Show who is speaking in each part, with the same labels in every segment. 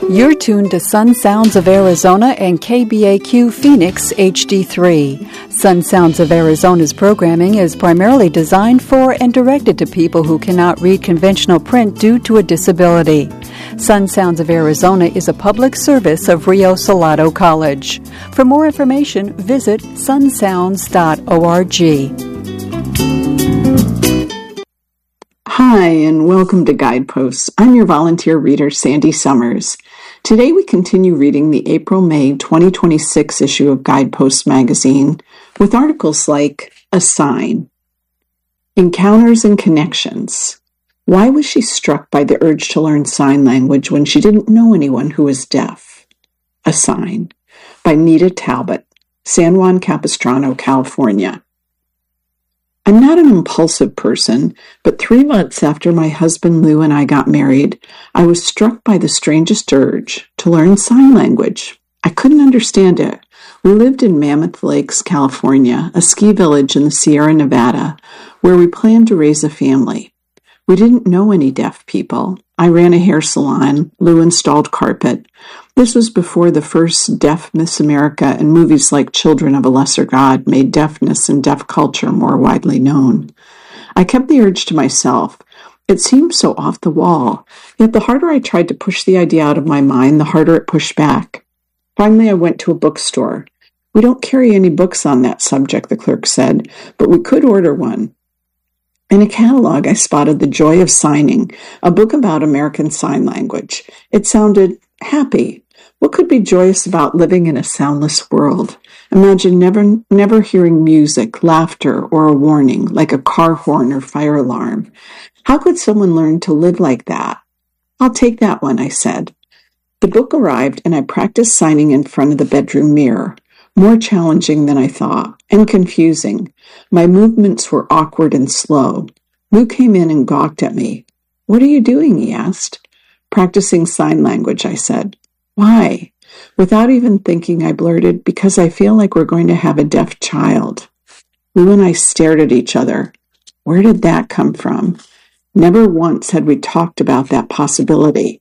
Speaker 1: You're tuned to Sun Sounds of Arizona and KBAQ Phoenix HD3. Sun Sounds of Arizona's programming is primarily designed for and directed to people who cannot read conventional print due to a disability. Sun Sounds of Arizona is a public service of Rio Salado College. For more information, visit sunsounds.org.
Speaker 2: Hi, and welcome to Guideposts. I'm your volunteer reader, Sandy Summers. Today we continue reading the April-May 2026 issue of Guideposts magazine with articles like A Sign, Encounters and Connections. Why was she struck by the urge to learn sign language when she didn't know anyone who was deaf? A Sign, by Nita Talbot, San Juan Capistrano, California. I'm not an impulsive person, but 3 months after my husband Lou and I got married, I was struck by the strangest urge to learn sign language. I couldn't understand it. We lived in Mammoth Lakes, California, a ski village in the Sierra Nevada, where we planned to raise a family. We didn't know any deaf people. I ran a hair salon. Lou installed carpet. This was before the first Deaf Miss America and movies like Children of a Lesser God made deafness and deaf culture more widely known. I kept the urge to myself. It seemed so off the wall, yet the harder I tried to push the idea out of my mind, the harder it pushed back. Finally, I went to a bookstore. We don't carry any books on that subject, the clerk said, but we could order one. In a catalog, I spotted The Joy of Signing, a book about American Sign Language. It sounded happy. What could be joyous about living in a soundless world? Imagine never hearing music, laughter, or a warning, like a car horn or fire alarm. How could someone learn to live like that? I'll take that one, I said. The book arrived, and I practiced signing in front of the bedroom mirror. More challenging than I thought, and confusing. My movements were awkward and slow. Lou came in and gawked at me. "What are you doing?" he asked. "Practicing sign language," I said. "Why?" Without even thinking, I blurted, "Because I feel like we're going to have a deaf child." Lou and I stared at each other. Where did that come from? Never once had we talked about that possibility.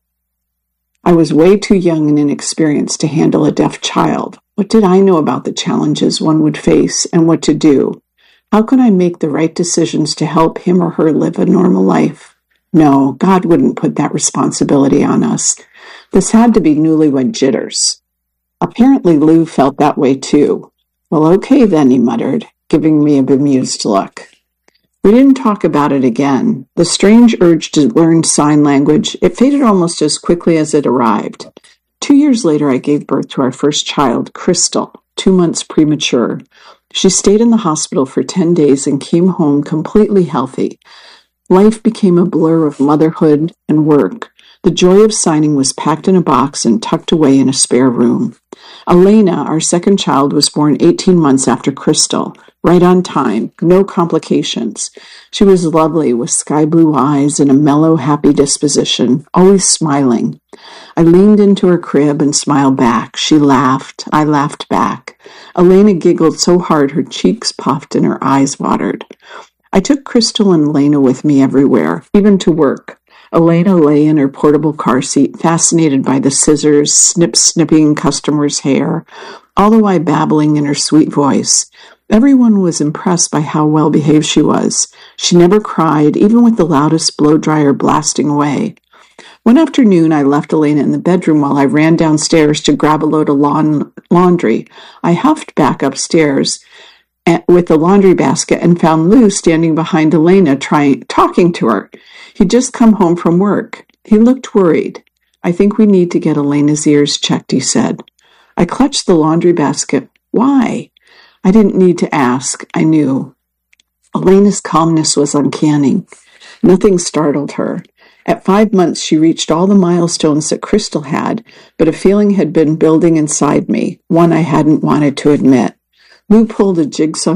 Speaker 2: I was way too young and inexperienced to handle a deaf child. What did I know about the challenges one would face and what to do? How could I make the right decisions to help him or her live a normal life? No, God wouldn't put that responsibility on us. This had to be newlywed jitters. Apparently Lou felt that way too. "Well, okay then," he muttered, giving me a bemused look. We didn't talk about it again. The strange urge to learn sign language, it faded almost as quickly as it arrived. 2 years later, I gave birth to our first child, Crystal, 2 months premature. She stayed in the hospital for 10 days and came home completely healthy. Life became a blur of motherhood and work. The joy of signing was packed in a box and tucked away in a spare room. Elena, our second child, was born 18 months after Crystal, right on time, no complications. She was lovely, with sky blue eyes and a mellow, happy disposition, always smiling. I leaned into her crib and smiled back. She laughed. I laughed back. Elena giggled so hard her cheeks puffed and her eyes watered. I took Crystal and Elena with me everywhere, even to work. Elena lay in her portable car seat, fascinated by the scissors, snipping customers' hair, all the while babbling in her sweet voice. Everyone was impressed by how well behaved she was. She never cried, even with the loudest blow dryer blasting away. One afternoon, I left Elena in the bedroom while I ran downstairs to grab a load of laundry. I huffed back upstairs with the laundry basket and found Lou standing behind Elena talking to her. He'd just come home from work. He looked worried. "I think we need to get Elena's ears checked," he said. I clutched the laundry basket. "Why?" I didn't need to ask. I knew. Elena's calmness was uncanny. Nothing startled her. At 5 months, she reached all the milestones that Crystal had, but a feeling had been building inside me, one I hadn't wanted to admit. Lou pulled a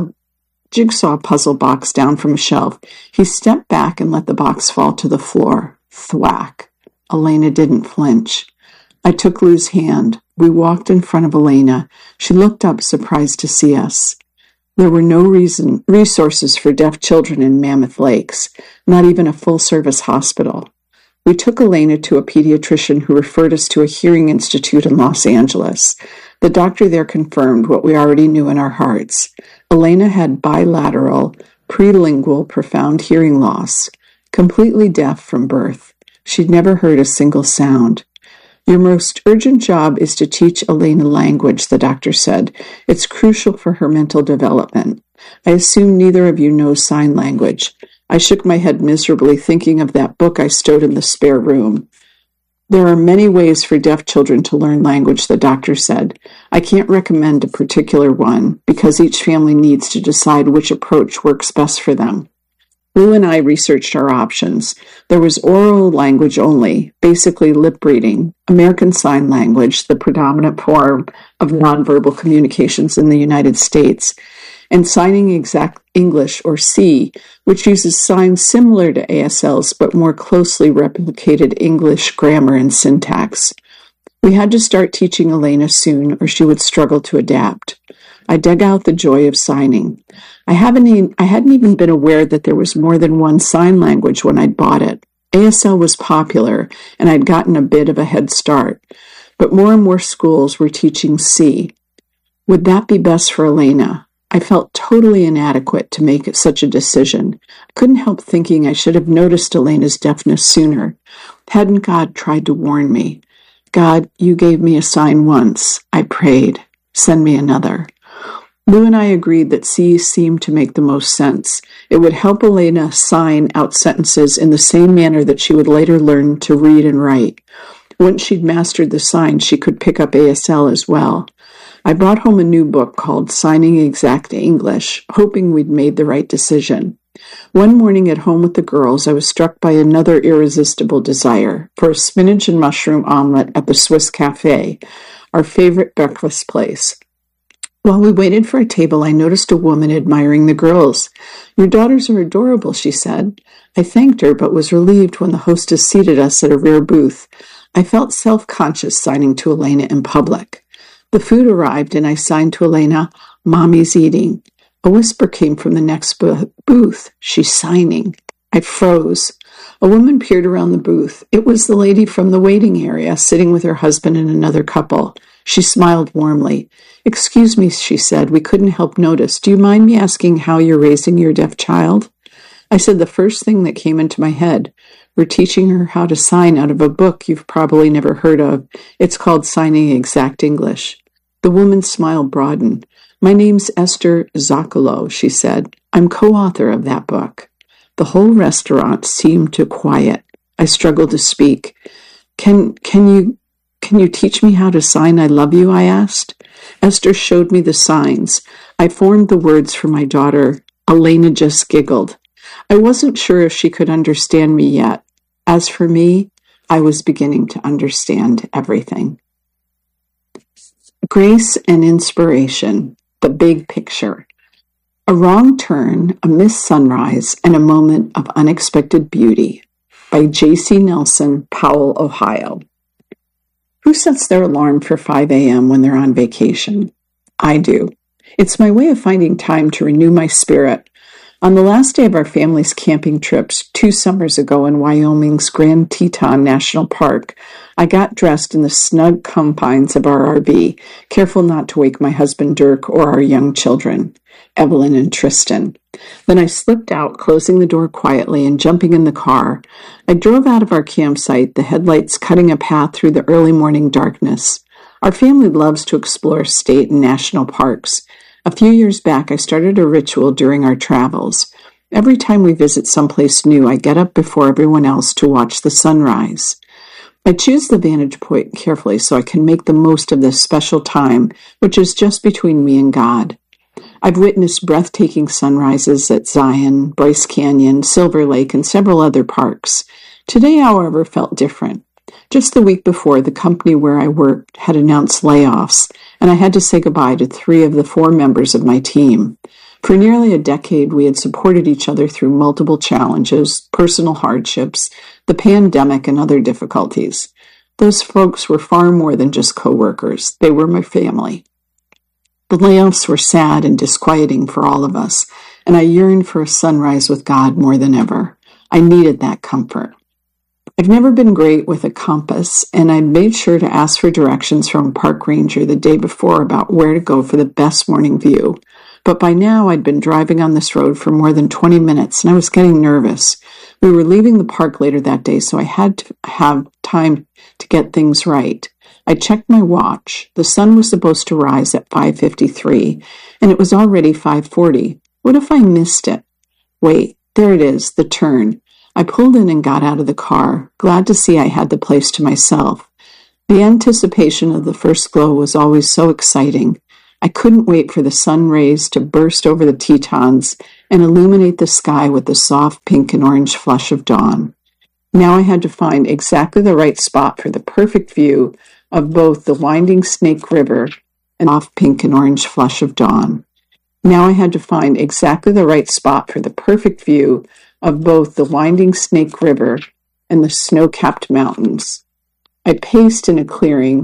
Speaker 2: jigsaw puzzle box down from a shelf. He stepped back and let the box fall to the floor. Thwack. Elena didn't flinch. I took Lou's hand. We walked in front of Elena. She looked up, surprised to see us. There were no resources for deaf children in Mammoth Lakes, not even a full-service hospital. We took Elena to a pediatrician who referred us to a hearing institute in Los Angeles. The doctor there confirmed what we already knew in our hearts. Elena had bilateral, prelingual, profound hearing loss, completely deaf from birth. She'd never heard a single sound. Your most urgent job is to teach Elena language, the doctor said. It's crucial for her mental development. I assume neither of you knows sign language. I shook my head miserably, thinking of that book I stowed in the spare room. There are many ways for deaf children to learn language, the doctor said. I can't recommend a particular one, because each family needs to decide which approach works best for them. Lou and I researched our options. There was oral language only, basically lip reading, American Sign Language, the predominant form of nonverbal communications in the United States, and Signing Exact English, or SEE, which uses signs similar to ASL's but more closely replicated English grammar and syntax. We had to start teaching Elena soon, or she would struggle to adapt. I dug out the joy of signing. I hadn't even been aware that there was more than one sign language when I'd bought it. ASL was popular, and I'd gotten a bit of a head start. But more and more schools were teaching SEE. Would that be best for Elena? I felt totally inadequate to make such a decision. I couldn't help thinking I should have noticed Elena's deafness sooner. Hadn't God tried to warn me? God, you gave me a sign once. I prayed. Send me another. Lou and I agreed that SEE seemed to make the most sense. It would help Elena sign out sentences in the same manner that she would later learn to read and write. Once she'd mastered the signs, she could pick up ASL as well. I brought home a new book called Signing Exact English, hoping we'd made the right decision. One morning at home with the girls, I was struck by another irresistible desire for a spinach and mushroom omelet at the Swiss Cafe, our favorite breakfast place. While we waited for a table, I noticed a woman admiring the girls. Your daughters are adorable, she said. I thanked her, but was relieved when the hostess seated us at a rear booth. I felt self-conscious signing to Elena in public. The food arrived, and I signed to Elena, Mommy's eating. A whisper came from the next booth. She's signing. I froze. A woman peered around the booth. It was the lady from the waiting area, sitting with her husband and another couple. She smiled warmly. Excuse me, she said. We couldn't help notice. Do you mind me asking how you're raising your deaf child? I said the first thing that came into my head. We're teaching her how to sign out of a book you've probably never heard of. It's called Signing Exact English. The woman's smile broadened. My name's Esther Zoccolo, she said. I'm co-author of that book. The whole restaurant seemed to quiet. I struggled to speak. Can you teach me how to sign I love you? I asked. Esther showed me the signs. I formed the words for my daughter. Elena just giggled. I wasn't sure if she could understand me yet. As for me, I was beginning to understand everything. Grace and Inspiration, the Big Picture. A Wrong Turn, a Missed Sunrise, and a Moment of Unexpected Beauty by J.C. Nelson, Powell, Ohio. Who sets their alarm for 5 a.m. when they're on vacation? I do. It's my way of finding time to renew my spirit. On the last day of our family's camping trips 2 summers ago in Wyoming's Grand Teton National Park, I got dressed in the snug confines of our RV, careful not to wake my husband Dirk or our young children, Evelyn and Tristan. Then I slipped out, closing the door quietly and jumping in the car. I drove out of our campsite, the headlights cutting a path through the early morning darkness. Our family loves to explore state and national parks. A few years back, I started a ritual during our travels. Every time we visit someplace new, I get up before everyone else to watch the sunrise. I choose the vantage point carefully so I can make the most of this special time, which is just between me and God. I've witnessed breathtaking sunrises at Zion, Bryce Canyon, Silver Lake, and several other parks. Today, however, felt different. Just the week before, the company where I worked had announced layoffs, and I had to say goodbye to 3 of the 4 members of my team. For nearly a decade, we had supported each other through multiple challenges, personal hardships, the pandemic, and other difficulties. Those folks were far more than just coworkers. They were my family. The layoffs were sad and disquieting for all of us, and I yearned for a sunrise with God more than ever. I needed that comfort. I've never been great with a compass, and I'd made sure to ask for directions from a park ranger the day before about where to go for the best morning view. But by now I'd been driving on this road for more than 20 minutes, and I was getting nervous. We were leaving the park later that day, so I had to have time to get things right. I checked my watch. The sun was supposed to rise at 5:53, and it was already 5:40. What if I missed it? Wait, there it is, the turn. I pulled in and got out of the car, glad to see I had the place to myself. The anticipation of the first glow was always so exciting. I couldn't wait for the sun rays to burst over the Tetons and illuminate the sky with the soft pink and orange flush of dawn. Now I had to find exactly the right spot for the perfect view of both the winding Snake River and soft pink and orange flush of dawn. Now I had to find exactly the right spot for the perfect view of both the winding Snake River and the snow-capped mountains. I paced in a clearing